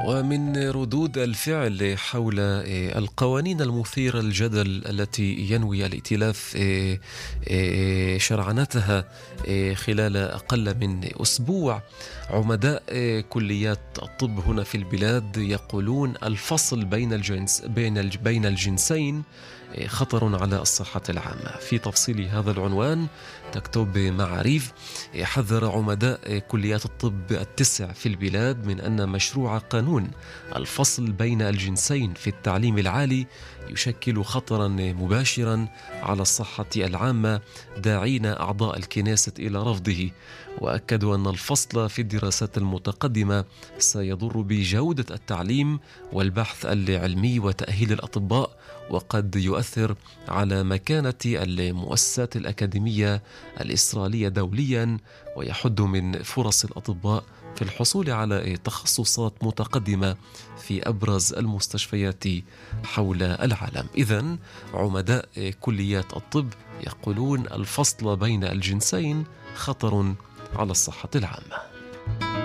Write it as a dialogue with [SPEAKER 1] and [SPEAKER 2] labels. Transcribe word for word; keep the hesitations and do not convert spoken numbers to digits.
[SPEAKER 1] ومن ردود الفعل حول آه، القوانين المثيرة للجدل التي ينوي الائتلاف آه، آه، شرعنتها آه، خلال أقل من أسبوع. عمداء آه، كليات الطب هنا في البلاد يقولون الفصل بين الجنس بين الج- بين الجنسين آه، خطر على الصحة العامة. في تفصيل هذا العنوان تكتب معاريف: حذر عمداء كليات الطب التسع في البلاد من أن مشروع قانون الفصل بين الجنسين في التعليم العالي يشكل خطرا مباشرا على الصحة العامة، داعين أعضاء الكنيست إلى رفضه. وأكدوا أن الفصل في الدراسات المتقدمة سيضر بجودة التعليم والبحث العلمي وتأهيل الأطباء، وقد يؤثر على مكانة المؤسسات الأكاديمية الإسرائيلية دوليا، ويحد من فرص الأطباء في الحصول على تخصصات متقدمة في أبرز المستشفيات حول العالم. إذن عمداء كليات الطب يقولون الفصل بين الجنسين خطر على الصحة العامة.